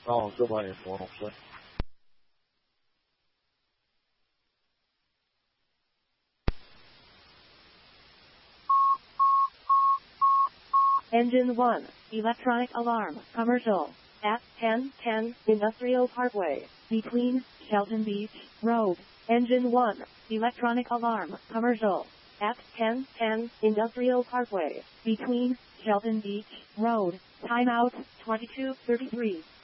让这帮人说懂事。 Engine 1, electronic alarm, commercial, at 1010 Industrial Parkway, between Shelton Beach Road. Engine 1, electronic alarm, commercial, at 1010 Industrial Parkway, between Shelton Beach Road. Timeout 22:33.